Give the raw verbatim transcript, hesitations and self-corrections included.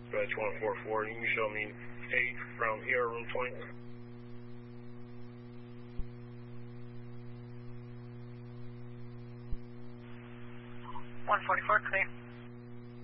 Dispatch one four four, you can show me eight from here, room twenty. one forty-four, clear.